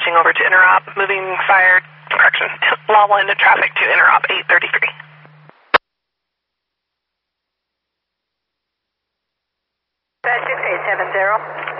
switching over to interop, moving fire, correction, LAWA into traffic to interop 833. Dispatch 870.